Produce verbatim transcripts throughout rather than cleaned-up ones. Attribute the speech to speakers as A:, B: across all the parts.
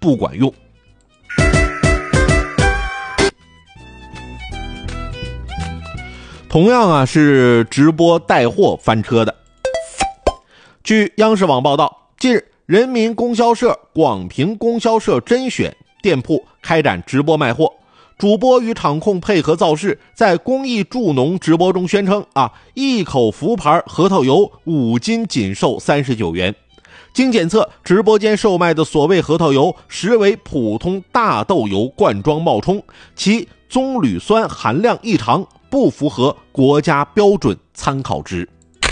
A: 不管用。同样啊是直播带货翻车的。据央视网报道，近日人民供销社、广平供销社甄选店铺开展直播卖货，主播与场控配合造势，在公益助农直播中宣称啊，一口福牌核桃油五斤仅售三十九元。经检测，直播间售卖的所谓核桃油实为普通大豆油罐装冒充，其棕榈酸含量异常，不符合国家标准参考值。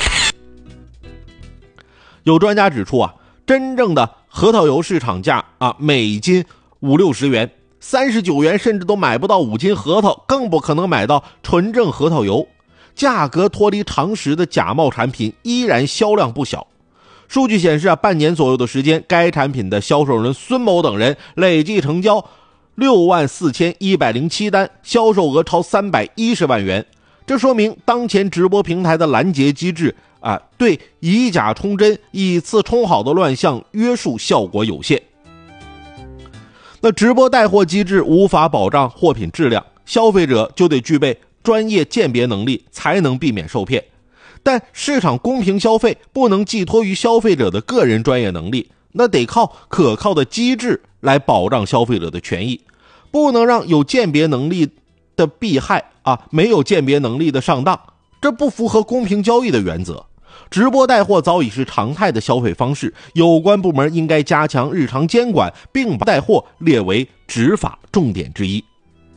A: 有专家指出啊，真正的核桃油市场价啊，每斤五六十元，三十九元甚至都买不到五斤核桃，更不可能买到纯正核桃油。价格脱离常识的假冒产品依然销量不小。数据显示啊，半年左右的时间，该产品的销售人孙某等人累计成交六万四千一百零七单，销售额超三百一十万元。这说明当前直播平台的拦截机制啊，对以假充真、以次充好的乱象约束效果有限。那直播带货机制无法保障货品质量，消费者就得具备专业鉴别能力，才能避免受骗。但市场公平消费不能寄托于消费者的个人专业能力，那得靠可靠的机制来保障消费者的权益，不能让有鉴别能力的避害啊，没有鉴别能力的上当，这不符合公平交易的原则。直播带货早已是常态的消费方式，有关部门应该加强日常监管，并把带货列为执法重点之一。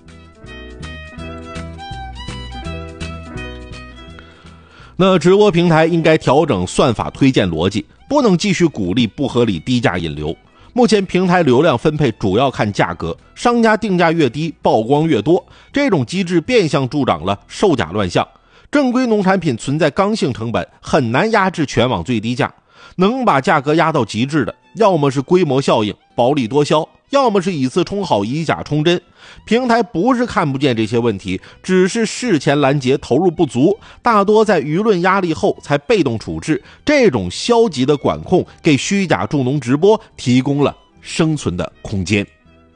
A: 那直播平台应该调整算法推荐逻辑，不能继续鼓励不合理低价引流。目前平台流量分配主要看价格，商家定价越低，曝光越多，这种机制变相助长了售假乱象。正规农产品存在刚性成本，很难压制全网最低价。能把价格压到极致的，要么是规模效应，薄利多销，要么是以次充好，以假充真。平台不是看不见这些问题，只是事前拦截投入不足，大多在舆论压力后才被动处置。这种消极的管控给虚假助农直播提供了生存的空间。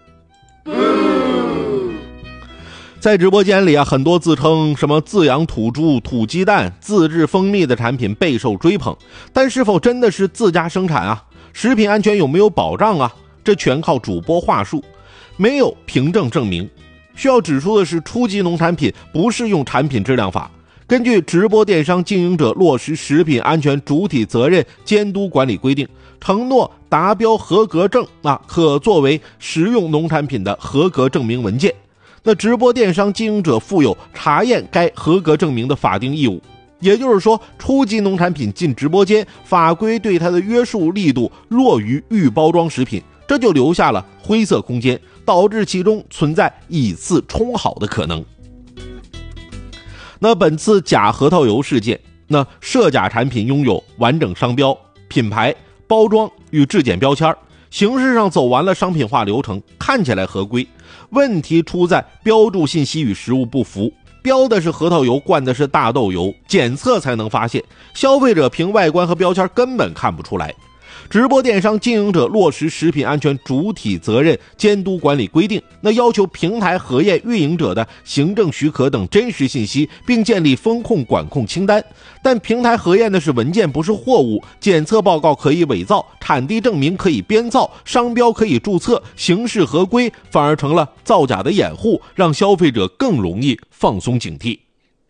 A: 在直播间里啊，很多自称什么自养土猪、土鸡蛋、自制蜂蜜的产品备受追捧，但是否真的是自家生产啊？食品安全有没有保障啊？这全靠主播话术，没有凭证证明。需要指出的是，初级农产品不适用产品质量法。根据直播电商经营者落实食品安全主体责任监督管理规定，承诺达标合格证啊，可作为食用农产品的合格证明文件。那直播电商经营者负有查验该合格证明的法定义务。也就是说，初级农产品进直播间，法规对它的约束力度弱于预包装食品，这就留下了灰色空间，导致其中存在以次充好的可能。那本次假核桃油事件，那涉假产品拥有完整商标、品牌、包装与质检标签，形式上走完了商品化流程，看起来合规。问题出在标注信息与实物不符，标的是核桃油，灌的是大豆油，检测才能发现，消费者凭外观和标签根本看不出来。直播电商经营者落实食品安全主体责任监督管理规定，那要求平台核验运营者的行政许可等真实信息，并建立风控管控清单。但平台核验的是文件，不是货物，检测报告可以伪造，产地证明可以编造，商标可以注册，形式合规，反而成了造假的掩护，让消费者更容易放松警惕。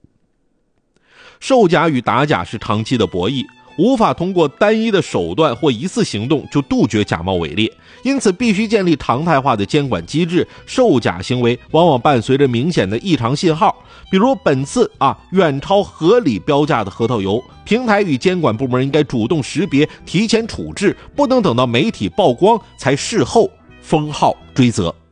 A: 售假与打假是长期的博弈，无法通过单一的手段或一次行动就杜绝假冒伪劣，因此必须建立常态化的监管机制。售假行为往往伴随着明显的异常信号，比如本次啊远超合理标价的核桃油，平台与监管部门应该主动识别，提前处置，不能等到媒体曝光才事后封号追责。